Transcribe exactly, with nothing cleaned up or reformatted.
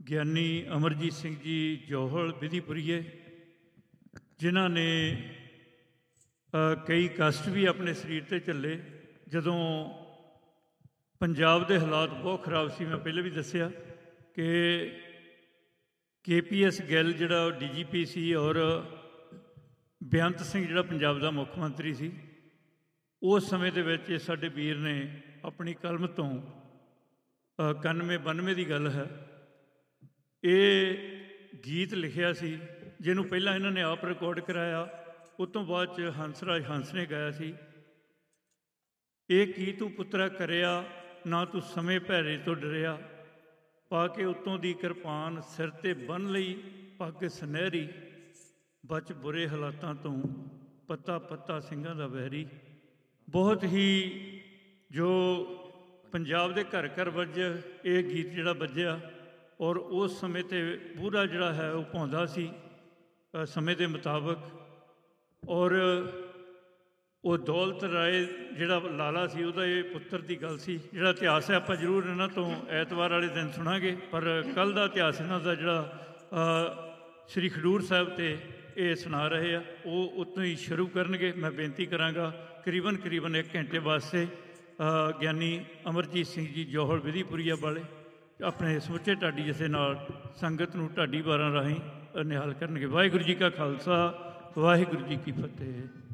ਗਿਆਨੀ ਅਮਰਜੀਤ ਸਿੰਘ ਜੀ ਜੌਹਲ ਵਿਧੀਪੁਰੀਏ, ਜਿਨ੍ਹਾਂ ਨੇ ਅ, ਕਈ ਕਸ਼ਟ ਵੀ ਆਪਣੇ ਸਰੀਰ 'ਤੇ ਝੱਲੇ। ਜਦੋਂ ਪੰਜਾਬ ਦੇ ਹਾਲਾਤ ਬਹੁਤ ਖਰਾਬ ਸੀ, ਮੈਂ ਪਹਿਲਾਂ ਵੀ ਦੱਸਿਆ ਕਿ ਕੇ ਪੀ ਐਸ ਗਿੱਲ ਜਿਹੜਾ ਡੀ ਜੀ ਪੀ ਸੀ ਔਰ ਬੇਅੰਤ ਸਿੰਘ ਜਿਹੜਾ ਪੰਜਾਬ ਦਾ ਮੁੱਖ ਮੰਤਰੀ ਸੀ, ਉਸ ਸਮੇਂ ਦੇ ਵਿੱਚ ਇਹ ਸਾਡੇ ਵੀਰ ਨੇ ਆਪਣੀ ਕਲਮ ਤੋਂ ਇਕਾਨਵੇਂ ਬਾਨਵੇਂ ਦੀ ਗੱਲ ਹੈ, ਇਹ ਗੀਤ ਲਿਖਿਆ ਸੀ, ਜਿਹਨੂੰ ਪਹਿਲਾਂ ਇਹਨਾਂ ਨੇ ਆਪ ਰਿਕਾਰਡ ਕਰਾਇਆ, ਉਸ ਤੋਂ ਬਾਅਦ 'ਚ ਹੰਸਰਾਜ ਹੰਸ ਨੇ ਗਾਇਆ ਸੀ। ਇਹ ਕੀ ਤੂੰ ਪੁੱਤਰਾ ਕਰਿਆ, ਨਾ ਤੂੰ ਸਮੇਂ ਭੈਰੇ ਤੋਂ ਡਰਿਆ, ਪਾ ਕੇ ਉੱਤੋਂ ਦੀ ਕਿਰਪਾਨ ਸਿਰ 'ਤੇ ਬੰਨ੍ਹ ਲਈ ਪੱਗ ਸੁਨਹਿਰੀ, ਬਚ ਬੁਰੇ ਹਾਲਾਤਾਂ ਤੋਂ ਪੱਤਾ ਪੱਤਾ ਸਿੰਘਾਂ ਦਾ ਵੈਰੀ। ਬਹੁਤ ਹੀ ਜੋ ਪੰਜਾਬ ਦੇ ਘਰ ਘਰ ਵੱਜ ਇਹ ਗੀਤ ਜਿਹੜਾ ਵੱਜਿਆ, ਔਰ ਉਸ ਸਮੇਂ 'ਤੇ ਪੂਰਾ ਜਿਹੜਾ ਹੈ ਉਹ ਭਾਉਂਦਾ ਸੀ ਸਮੇਂ ਦੇ ਮੁਤਾਬਕ। ਔਰ ਉਹ ਦੌਲਤ ਰਾਏ ਜਿਹੜਾ ਲਾਲਾ ਸੀ, ਉਹਦਾ ਇਹ ਪੁੱਤਰ ਦੀ ਗੱਲ ਸੀ। ਜਿਹੜਾ ਇਤਿਹਾਸ ਹੈ ਆਪਾਂ ਜ਼ਰੂਰ ਇਹਨਾਂ ਤੋਂ ਐਤਵਾਰ ਵਾਲੇ ਦਿਨ ਸੁਣਾਂਗੇ, ਪਰ ਕੱਲ੍ਹ ਦਾ ਇਤਿਹਾਸ ਇਹਨਾਂ ਦਾ ਜਿਹੜਾ ਸ਼੍ਰੀ ਖਡੂਰ ਸਾਹਿਬ 'ਤੇ ਇਹ ਸੁਣਾ ਰਹੇ ਆ, ਉਹ ਉੱਤੋਂ ਹੀ ਸ਼ੁਰੂ ਕਰਨਗੇ। ਮੈਂ ਬੇਨਤੀ ਕਰਾਂਗਾ ਕਰੀਬਨ ਕਰੀਬਨ ਇੱਕ ਘੰਟੇ ਵਾਸਤੇ ਗਿਆਨੀ ਅਮਰਜੀਤ ਸਿੰਘ ਜੀ ਜੌਹਲ ਵਿਧੀਪੁਰੀਆ ਵਾਲੇ ਆਪਣੇ ਸਮੁੱਚੇ ਢਾਡੀ ਜਥੇ ਨਾਲ ਸੰਗਤ ਨੂੰ ਢਾਡੀ ਵਾਰਾਂ ਰਾਹੀਂ ਨਿਹਾਲ ਕਰਨਗੇ। ਵਾਹਿਗੁਰੂ ਜੀ ਕਾ ਖਾਲਸਾ, ਵਾਹਿਗੁਰੂ ਜੀ ਕੀ ਫਤਿਹ।